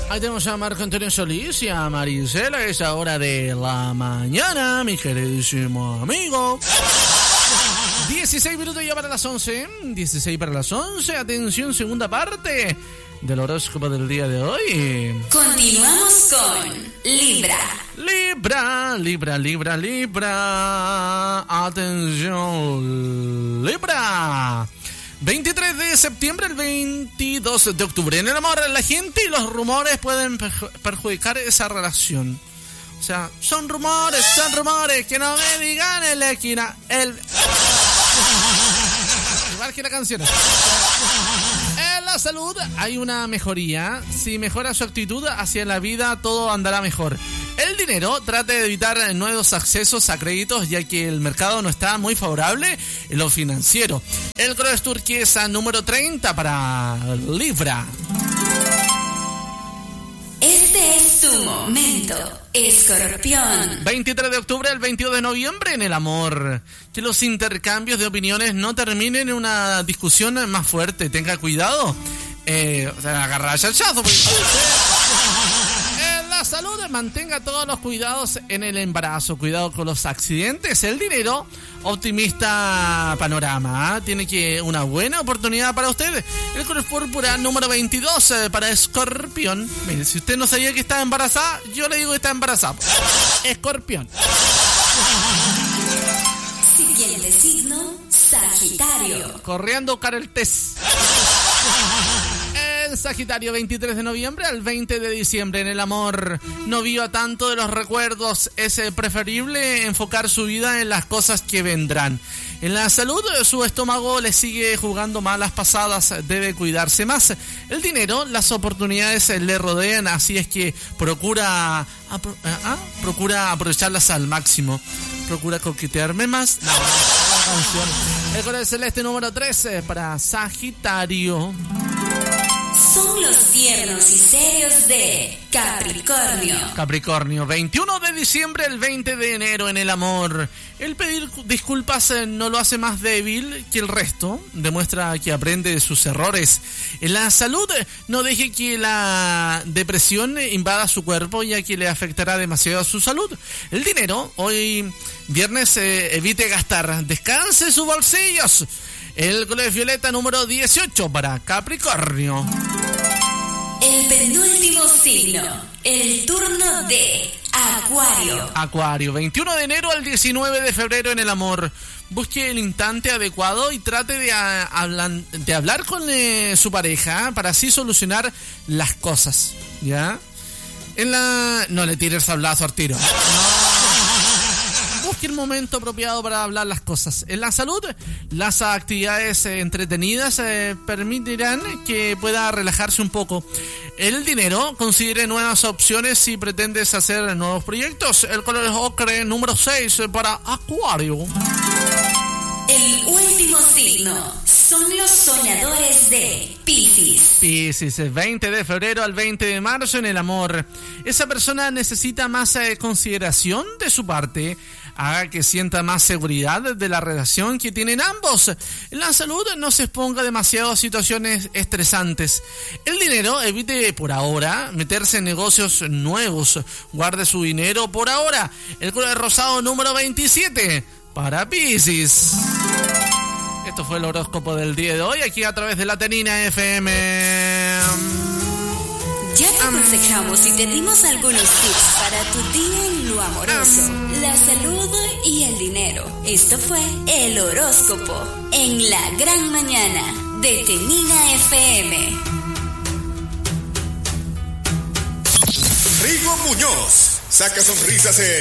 Ahí tenemos a Marco Antonio Solís y a Marisela a esa hora de la mañana, mi queridísimo amigo. 16 minutos ya para las 11. 16 para las 11. Atención, segunda parte del horóscopo del día de hoy. Continuamos con Libra. Libra. Atención, Libra. 23 de septiembre al 22 de octubre. En el amor, la gente y los rumores pueden perjudicar esa relación. O sea, son rumores, que no me digan en la esquina. Igual que la canción. En la salud hay una mejoría. Si mejora su actitud hacia la vida, todo andará mejor. El dinero, trate de evitar nuevos accesos a créditos, ya que el mercado no está muy favorable en lo financiero. El color es turquesa, número 30 para Libra. Este es tu momento, Escorpión. 23 de octubre al 22 de noviembre en el amor. Que los intercambios de opiniones no terminen en una discusión más fuerte. Tenga cuidado. Agarrar el chachazo. En la salud, mantenga todos los cuidados en el embarazo. Cuidado con los accidentes. El dinero, optimista panorama. Tiene que una buena oportunidad para usted. El color púrpura, número 22 para Escorpión. Mire, si usted no sabía que estaba embarazada, yo le digo que está embarazada. Escorpión. Siguiente signo, Sagitario. Corriendo Karel Tess. El Sagitario, 23 de noviembre al 20 de diciembre. En el amor, no viva tanto de los recuerdos. Es preferible enfocar su vida en las cosas que vendrán. En la salud, su estómago le sigue jugando malas pasadas. Debe cuidarse más. El dinero, las oportunidades le rodean. Así es que procura aprovecharlas al máximo. Procura coquetearme más. No, canción. El color celeste, número 13 para Sagitario. Son los tiernos y serios de Capricornio, 21 de diciembre al 20 de enero en el amor. El pedir disculpas no lo hace más débil que el resto. Demuestra que aprende de sus errores. En la salud, no deje que la depresión invada su cuerpo, ya que le afectará demasiado a su salud. El dinero, hoy viernes, evite gastar. Descanse sus bolsillos. El color violeta, número 18 para Capricornio. El penúltimo signo, el turno de Acuario, 21 de enero al 19 de febrero en el amor. Busque el instante adecuado y trate de hablar con su pareja para así solucionar las cosas, ¿ya? No le tire el sablazo al tiro. Busque el momento apropiado para hablar las cosas. En la salud, las actividades entretenidas permitirán que pueda relajarse un poco. El dinero, considere nuevas opciones si pretendes hacer nuevos proyectos. El color es ocre, número 6 para Acuario. El último signo son los soñadores de Piscis, 20 de febrero al 20 de marzo en el amor. Esa persona necesita más consideración de su parte. Haga que sienta más seguridad de la relación que tienen ambos. En la salud, no se exponga demasiado a situaciones estresantes. El dinero, evite por ahora meterse en negocios nuevos. Guarde su dinero por ahora. El color rosado, número 27 para Piscis. Esto fue el horóscopo del día de hoy, aquí a través de Latina FM. Ya te aconsejamos y te dimos algunos tips para tu día en lo amoroso, la salud y el dinero. Esto fue el horóscopo en la gran mañana de Latina FM. Rigo Muñoz saca sonrisas en